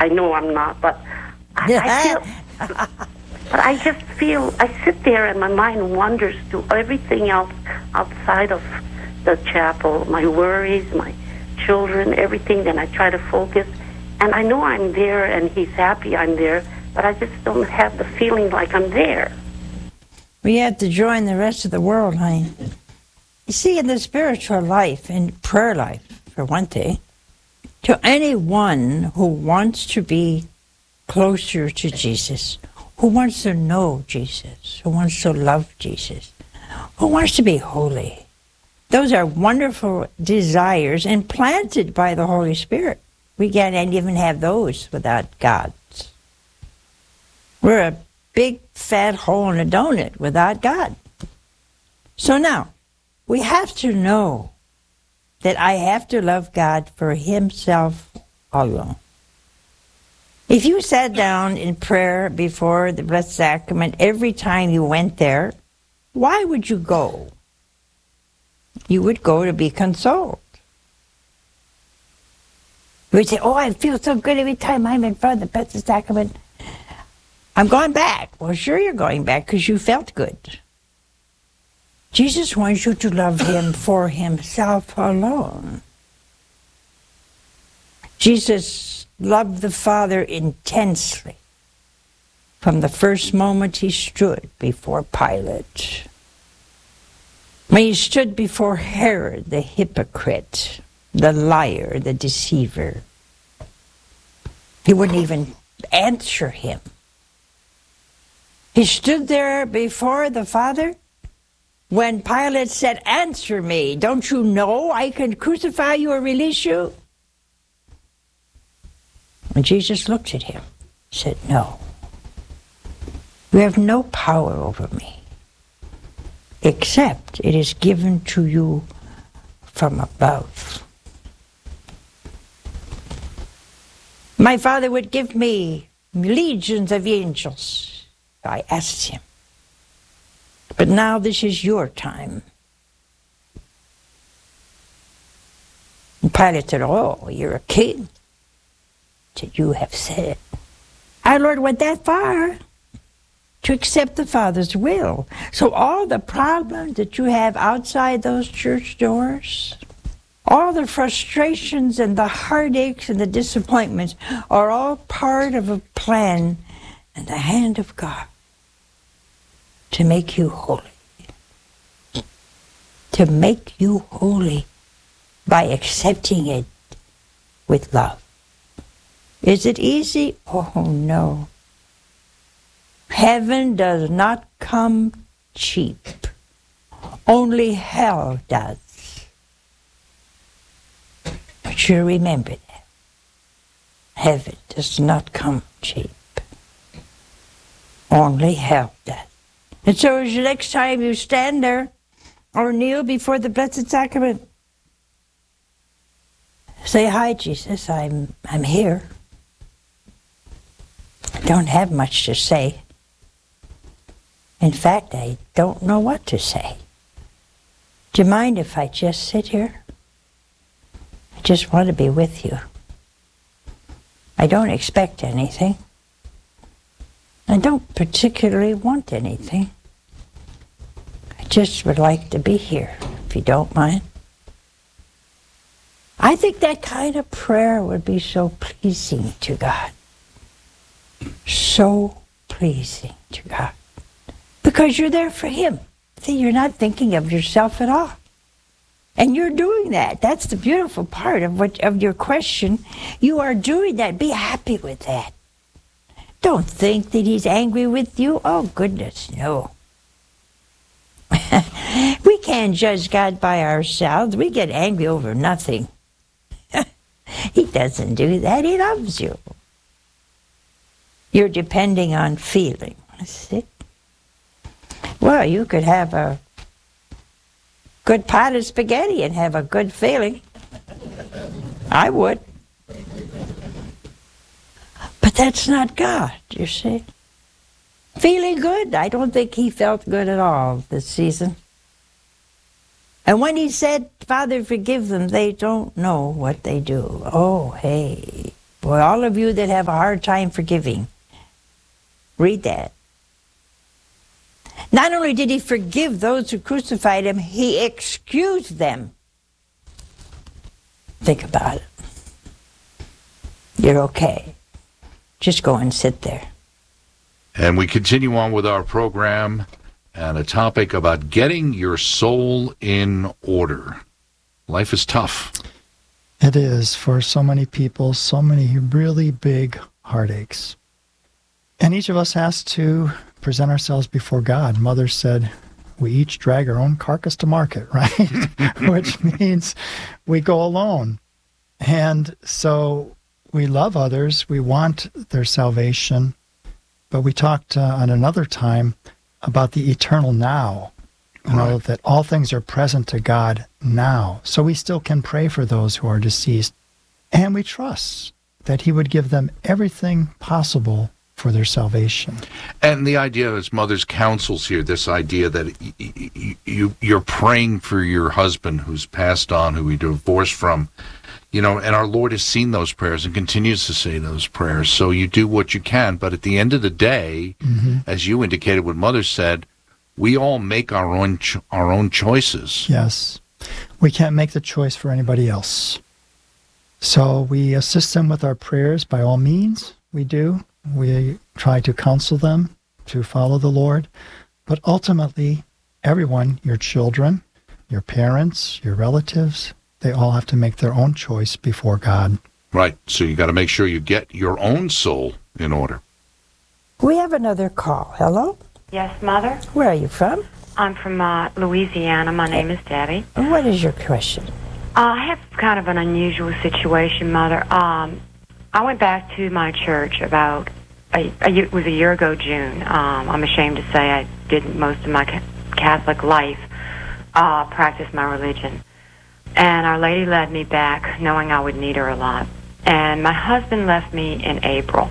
I know I'm not, but I just feel, I sit there and my mind wanders to everything else outside of the chapel, my worries, my children, everything. Then I try to focus, and I know I'm there and he's happy I'm there, but I just don't have the feeling like I'm there. We have to join the rest of the world, honey. You see, in the spiritual life, in prayer life, for one thing, to anyone who wants to be closer to Jesus, who wants to know Jesus, who wants to love Jesus, who wants to be holy. Those are wonderful desires implanted by the Holy Spirit. We can't even have those without God's. We're a big fat hole in a donut without God. So now, we have to know that I have to love God for himself alone. If you sat down in prayer before the Blessed Sacrament every time you went there, why would you go? You would go to be consoled. You would say, oh, I feel so good every time I'm in front of the Blessed Sacrament. I'm going back. Well, sure you're going back because you felt good. Jesus wants you to love him for himself alone. Jesus loved the Father intensely from the first moment he stood before Pilate. When he stood before Herod, the hypocrite, the liar, the deceiver, he wouldn't even answer him. He stood there before the Father. When Pilate said, answer me, don't you know I can crucify you or release you? And Jesus looked at him, said, no, you have no power over me, except it is given to you from above. My Father would give me legions of angels. I asked him. But now this is your time. And Pilate said, oh, you're a king. He said, you have said it. Our Lord went that far to accept the Father's will. So all the problems that you have outside those church doors, all the frustrations and the heartaches and the disappointments are all part of a plan and the hand of God to make you holy. To make you holy by accepting it with love. Is it easy? Oh, no. Heaven does not come cheap. Only hell does. But you remember that. Heaven does not come cheap. Only hell does. And so the next time you stand there or kneel before the Blessed Sacrament, say, hi, Jesus, I'm here. I don't have much to say. In fact, I don't know what to say. Do you mind if I just sit here? I just want to be with you. I don't expect anything. I don't particularly want anything. I just would like to be here, if you don't mind. I think that kind of prayer would be so pleasing to God. So pleasing to God. Because you're there for him. See, you're not thinking of yourself at all. And you're doing that. That's the beautiful part of your question. You are doing that. Be happy with that. Don't think that he's angry with you. Oh, goodness, no. We can't judge God by ourselves. We get angry over nothing. He doesn't do that. He loves you. You're depending on feeling. See? Well, you could have a good pot of spaghetti and have a good feeling. I would. But that's not God, you see. Feeling good. I don't think he felt good at all this season. And when he said, Father, forgive them, they don't know what they do. Oh, hey, For all of you that have a hard time forgiving, read that. Not only did he forgive those who crucified him, he excused them. Think about it. You're okay. Just go and sit there. And we continue on with our program and a topic about getting your soul in order. Life is tough. It is for so many people, so many really big heartaches. And each of us has to present ourselves before God. Mother said, we each drag our own carcass to market, right? Which means we go alone. And so we love others. We want their salvation. But we talked on another time about the eternal now. You know, that all things are present to God now. So we still can pray for those who are deceased. And we trust that he would give them everything possible for their salvation. And the idea, as Mother's counsels here, this idea that you're praying for your husband who's passed on, who he divorced from, you know, and our Lord has seen those prayers and continues to say those prayers. So you do what you can. But at the end of the day, as you indicated, what Mother said, we all make our own choices. Yes. We can't make the choice for anybody else. So we assist them with our prayers by all means. We do. We try to counsel them to follow the Lord. But ultimately, everyone, your children, your parents, your relatives, they all have to make their own choice before God. Right. So you got to make sure you get your own soul in order. We have another call. Hello? Yes, Mother? Where are you from? I'm from Louisiana. My name is Debbie. What is your question? I have kind of an unusual situation, Mother. I went back to my church about, it was a year ago, June. I'm ashamed to say I did most of my Catholic life practice my religion. And Our Lady led me back, knowing I would need her a lot. And my husband left me in April.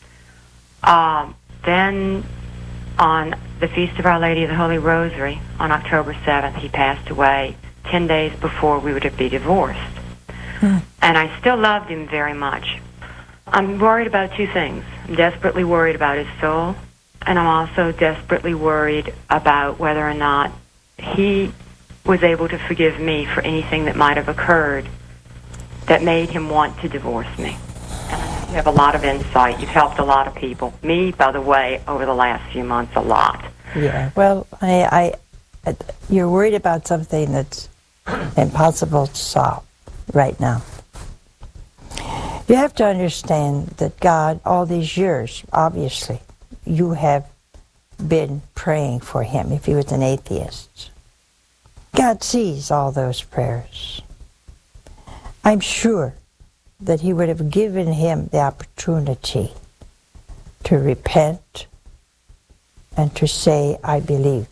Then on the Feast of Our Lady of the Holy Rosary, on October 7th, he passed away 10 days before we would be divorced. And I still loved him very much. I'm worried about two things. I'm desperately worried about his soul, and I'm also desperately worried about whether or not he was able to forgive me for anything that might have occurred that made him want to divorce me. And you have a lot of insight. You've helped a lot of people. Me, by the way, over the last few months, a lot. Yeah, well, you're worried about something that's impossible to solve right now. You have to understand that God, all these years, obviously, you have been praying for him if he was an atheist. God sees all those prayers. I'm sure that he would have given him the opportunity to repent and to say, I believe.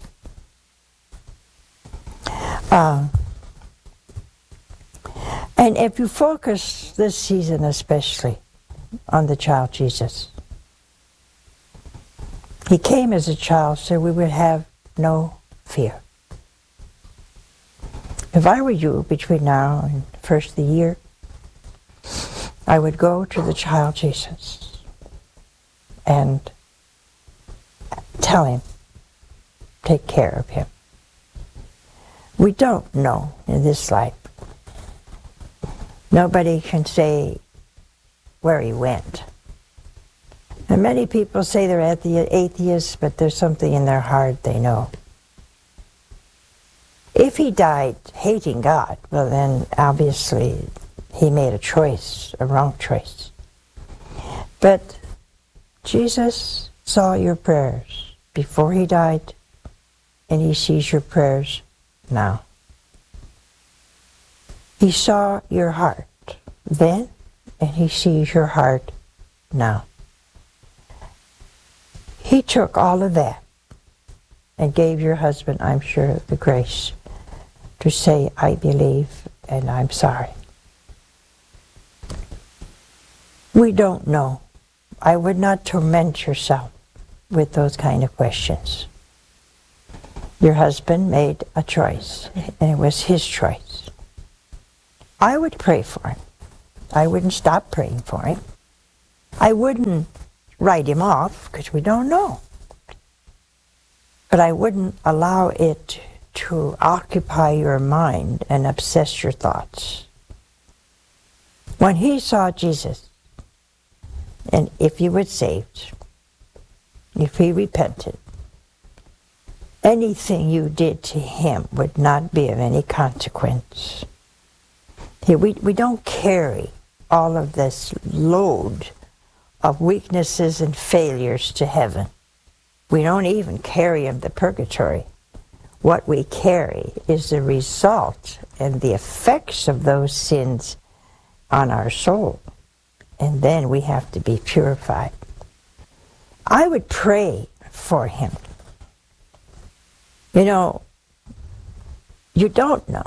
And if you focus this season especially on the child Jesus, he came as a child so we would have no fear. If I were you, between now and the first of the year, I would go to the child Jesus and tell him, take care of him. We don't know in this life. Nobody can say where he went. And many people say they're atheists, but there's something in their heart they know. If he died hating God, well then obviously he made a choice, a wrong choice. But Jesus saw your prayers before he died, and he sees your prayers now. He saw your heart then, and he sees your heart now. He took all of that and gave your husband, I'm sure, the grace to say, I believe and I'm sorry. We don't know. I would not torment yourself with those kind of questions. Your husband made a choice, and it was his choice. I would pray for him. I wouldn't stop praying for him. I wouldn't write him off because we don't know. But I wouldn't allow it to occupy your mind and obsess your thoughts. When he saw Jesus, and if he was saved, if he repented, anything you did to him would not be of any consequence. We don't carry all of this load of weaknesses and failures to heaven. We don't even carry them to purgatory. What we carry is the result and the effects of those sins on our soul. And then we have to be purified. I would pray for him. You know, you don't know.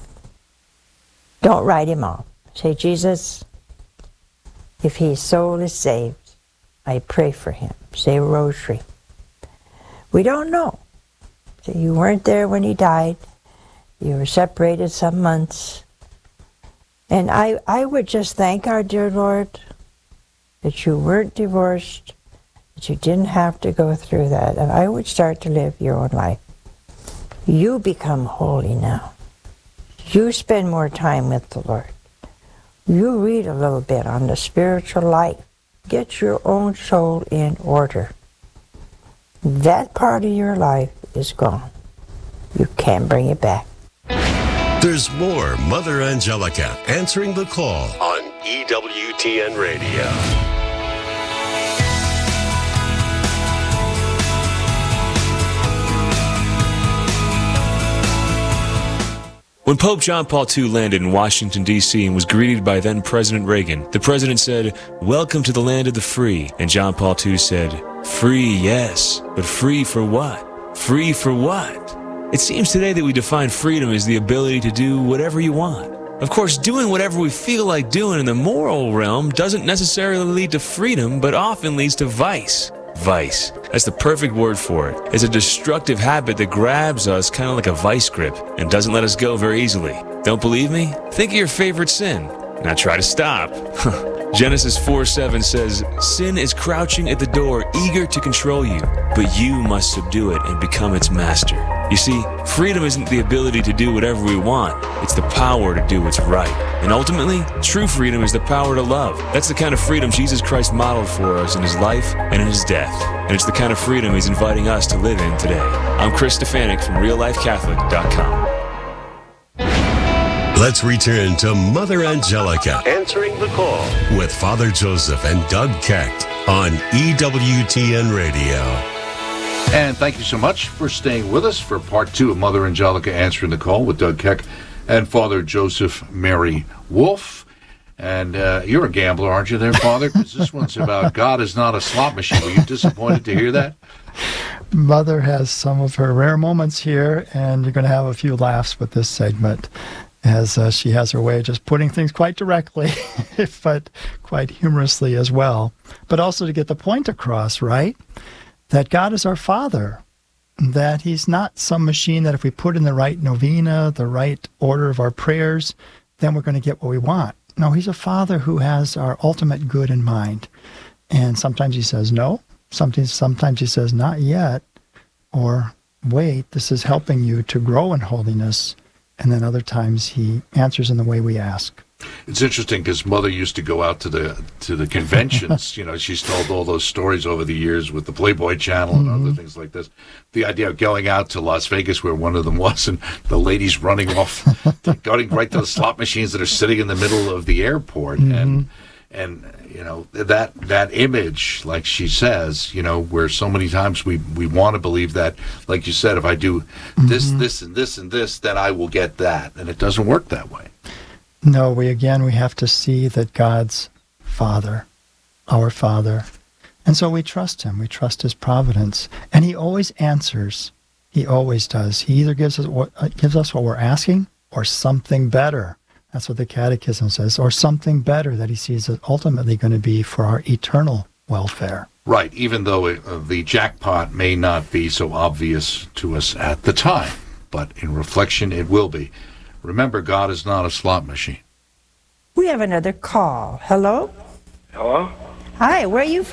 Don't write him off. Say, Jesus, if his soul is saved, I pray for him. Say a rosary. We don't know. So you weren't there when he died. You were separated some months. And I would just thank our dear Lord that you weren't divorced, that you didn't have to go through that. And I would start to live your own life. You become holy now. You spend more time with the Lord. You read a little bit on the spiritual life. Get your own soul in order. That part of your life is gone. You can't bring it back. There's more Mother Angelica answering the call on EWTN Radio. When Pope John Paul II landed in Washington, D.C. and was greeted by then President Reagan, the president said, "Welcome to the land of the free." And John Paul II said, "Free, yes, but free for what? Free for what?" It seems today that we define freedom as the ability to do whatever you want. Of course, doing whatever we feel like doing in the moral realm doesn't necessarily lead to freedom, but often leads to vice. Vice. That's the perfect word for it. It's a destructive habit that grabs us kind of like a vice grip and doesn't let us go very easily. Don't believe me? Think of your favorite sin. Now try to stop. Genesis 4:7 says, "Sin is crouching at the door, eager to control you, but you must subdue it and become its master." You see, freedom isn't the ability to do whatever we want. It's the power to do what's right. And ultimately, true freedom is the power to love. That's the kind of freedom Jesus Christ modeled for us in his life and in his death. And it's the kind of freedom he's inviting us to live in today. I'm Chris Stefanik from RealLifeCatholic.com. Let's return to Mother Angelica answering the call with Father Joseph and Doug Keck on EWTN Radio. And thank you so much for staying with us for part 2 of Mother Angelica Answering the Call with Doug Keck and Father Joseph Mary Wolf. And you're a gambler, aren't you there, Father? Because this one's about God is not a slot machine. Were you disappointed to hear that? Mother has some of her rare moments here, and you're going to have a few laughs with this segment, as she has her way of just putting things quite directly, but quite humorously as well. But also to get the point across, right? That God is our Father, that he's not some machine that if we put in the right novena, the right order of our prayers, then we're going to get what we want. No, he's a Father who has our ultimate good in mind. And sometimes he says no, sometimes he says not yet, or wait, this is helping you to grow in holiness. And then other times he answers in the way we ask. It's interesting because Mother used to go out to the conventions. You know, she's told all those stories over the years with the Playboy Channel and other things like this. The idea of going out to Las Vegas, where one of them was, and the ladies running off, going right to the slot machines that are sitting in the middle of the airport, and you know that image, like she says, you know, where so many times we want to believe that, like you said, if I do this, this, and this, and this, then I will get that, and it doesn't work that way. No, we have to see that God's Father, our Father, and so we trust him. We trust his providence, and he always answers. He always does. He either gives us what we're asking, or something better. That's what the Catechism says, or something better that he sees is ultimately going to be for our eternal welfare. Right, even though the jackpot may not be so obvious to us at the time, but in reflection it will be. Remember, God is not a slot machine. We have another call. Hello? Hello? Hi, where are you from?